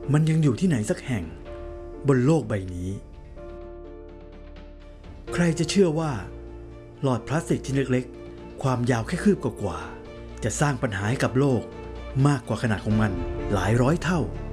มันยังอยู่ที่ไหนสักแห่งบนโลกใบนี้ใครจะเชื่อว่าหลอดพลาสติกชิ้นเล็กๆความยาวแค่คืบกว่าๆจะสร้างปัญหาให้กับโลกมากกว่าขนาดของมันหลายร้อยเท่า